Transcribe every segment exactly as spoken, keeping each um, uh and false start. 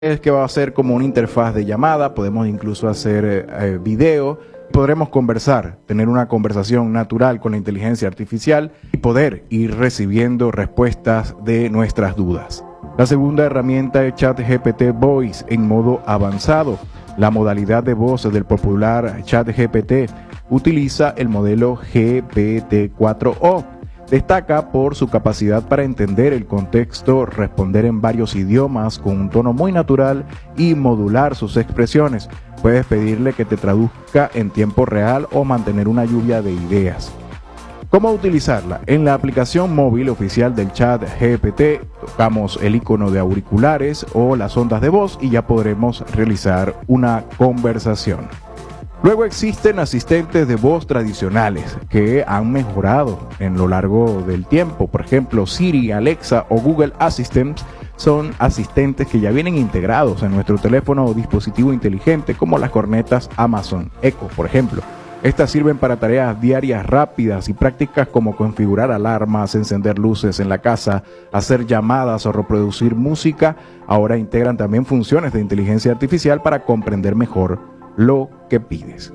es que va a ser como una interfaz de llamada, podemos incluso hacer eh, video, podremos conversar, tener una conversación natural con la inteligencia artificial y poder ir recibiendo respuestas de nuestras dudas. La segunda herramienta es ChatGPT Voice en modo avanzado. La modalidad de voz del popular ChatGPT utiliza el modelo G P T cuatro o. Destaca por su capacidad para entender el contexto, responder en varios idiomas con un tono muy natural y modular sus expresiones. Puedes pedirle que te traduzca en tiempo real o mantener una lluvia de ideas. ¿Cómo utilizarla? En la aplicación móvil oficial del ChatGPT tocamos el icono de auriculares o las ondas de voz y ya podremos realizar una conversación. Luego existen asistentes de voz tradicionales que han mejorado en lo largo del tiempo. Por ejemplo, Siri, Alexa o Google Assistant son asistentes que ya vienen integrados en nuestro teléfono o dispositivo inteligente, como las cornetas Amazon Echo, por ejemplo. Estas sirven para tareas diarias rápidas y prácticas como configurar alarmas, encender luces en la casa, hacer llamadas o reproducir música. Ahora integran también funciones de inteligencia artificial para comprender mejor lo que pides.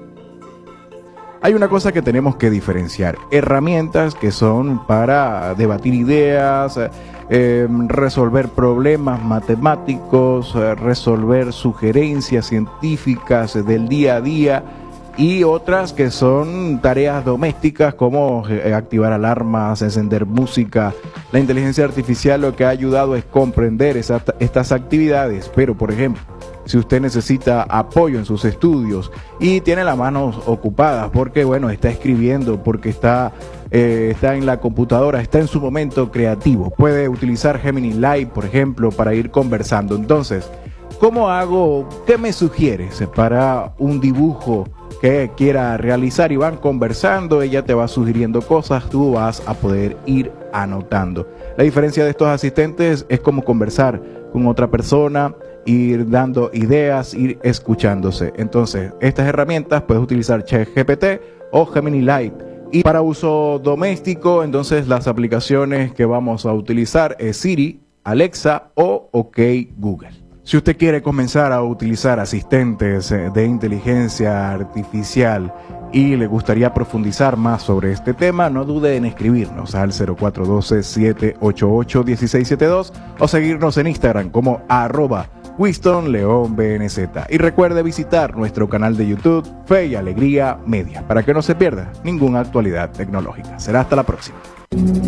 Hay una cosa que tenemos que diferenciar: herramientas que son para debatir ideas, eh, resolver problemas matemáticos, eh, resolver sugerencias científicas del día a día, y otras que son tareas domésticas como eh, activar alarmas, encender música. La inteligencia artificial lo que ha ayudado es comprender esas, estas actividades, pero por ejemplo, si usted necesita apoyo en sus estudios y tiene las manos ocupadas porque bueno, está escribiendo, porque está, eh, está en la computadora, está en su momento creativo, puede utilizar Gemini Live, por ejemplo, para ir conversando. Entonces, ¿cómo hago? ¿Qué me sugieres para un dibujo que quiera realizar? Y van conversando, ella te va sugiriendo cosas, tú vas a poder ir anotando. La diferencia de estos asistentes es como conversar con otra persona, ir dando ideas, ir escuchándose. Entonces, estas herramientas puedes utilizar ChatGPT o Gemini Live. Y para uso doméstico, entonces las aplicaciones que vamos a utilizar es Siri, Alexa o OK Google. Si usted quiere comenzar a utilizar asistentes de inteligencia artificial y le gustaría profundizar más sobre este tema, no dude en escribirnos al cero cuatro uno dos, siete ocho ocho, uno seis siete dos o seguirnos en Instagram como arroba Winston León B N Z. Y recuerde visitar nuestro canal de YouTube Fe y Alegría Media para que no se pierda ninguna actualidad tecnológica. Será hasta la próxima.